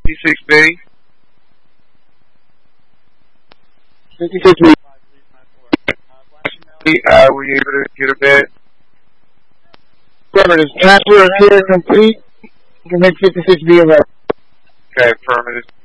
56B. 56B. Were you able to get a bed? Affirmative. Transfer here complete. You can make 56B available. Okay, affirmative.